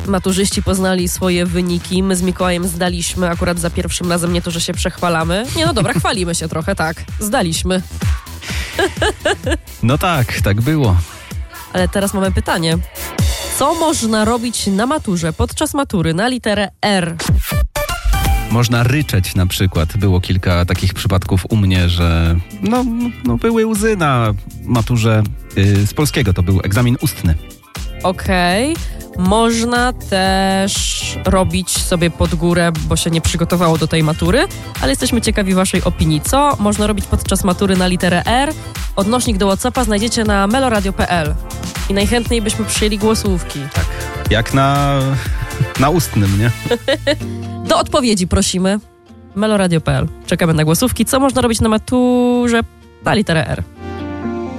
Maturzyści poznali swoje wyniki. My z Mikołajem zdaliśmy akurat za pierwszym razem, nie to, że się przechwalamy. Nie, no dobra, chwalimy się trochę, tak. Zdaliśmy. No tak było. Ale teraz mamy pytanie. Co można robić na maturze, podczas matury, na literę R? Można ryczeć na przykład. Było kilka takich przypadków u mnie, że no były łzy na maturze z polskiego. To był egzamin ustny. Okej. Można też robić sobie pod górę, bo się nie przygotowało do tej matury, ale jesteśmy ciekawi waszej opinii. Co można robić podczas matury na literę R? Odnośnik do WhatsAppa znajdziecie na meloradio.pl i najchętniej byśmy przyjęli głosówki. Tak. Jak na ustnym, nie? Do odpowiedzi prosimy. meloradio.pl. Czekamy na głosówki. Co można robić na maturze na literę R?